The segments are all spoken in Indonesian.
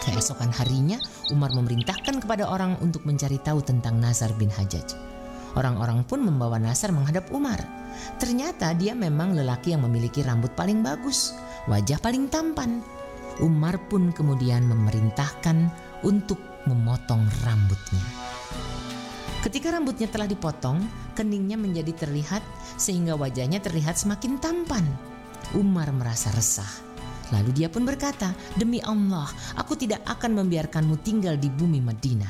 Keesokan harinya, Umar memerintahkan kepada orang untuk mencari tahu tentang Nasr bin Hajjaj. Orang-orang pun membawa Nasr menghadap Umar. Ternyata dia memang lelaki yang memiliki rambut paling bagus, wajah paling tampan. Umar pun kemudian memerintahkan untuk memotong rambutnya. Ketika rambutnya telah dipotong, keningnya menjadi terlihat sehingga wajahnya terlihat semakin tampan. Umar merasa resah. Lalu dia pun berkata, "Demi Allah, aku tidak akan membiarkanmu tinggal di bumi Madinah."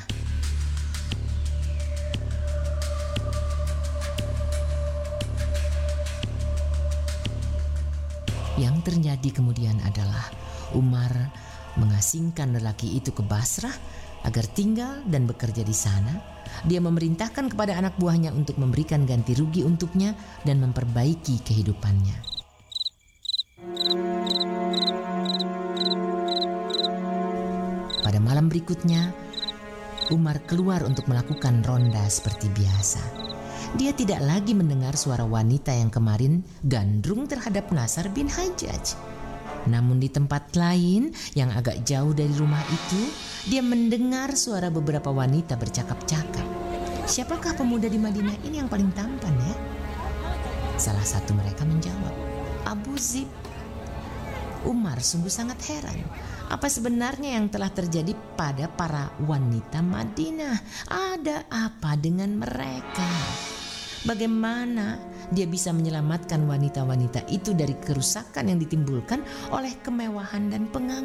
Yang terjadi kemudian adalah Umar mengasingkan lelaki itu ke Basrah agar tinggal dan bekerja di sana. Dia memerintahkan kepada anak buahnya untuk memberikan ganti rugi untuknya dan memperbaiki kehidupannya. Pada malam berikutnya, Umar keluar untuk melakukan ronda seperti biasa. Dia tidak lagi mendengar suara wanita yang kemarin gandrung terhadap Nasr bin Hajjaj. Namun di tempat lain yang agak jauh dari rumah itu, dia mendengar suara beberapa wanita bercakap-cakap. Siapakah pemuda di Madinah ini yang paling tampan ya? Salah satu mereka menjawab, Abu Zib. Umar sungguh sangat heran. Apa sebenarnya yang telah terjadi pada para wanita Madinah? Ada apa dengan mereka? Bagaimana dia bisa menyelamatkan wanita-wanita itu dari kerusakan yang ditimbulkan oleh kemewahan dan pengangguran?